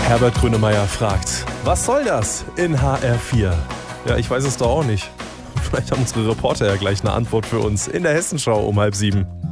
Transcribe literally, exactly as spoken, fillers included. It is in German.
Herbert Grönemeyer fragt, was soll das in H R vier? Ja, ich weiß es doch auch nicht. Vielleicht haben unsere Reporter ja gleich eine Antwort für uns in der Hessenschau um halb sieben.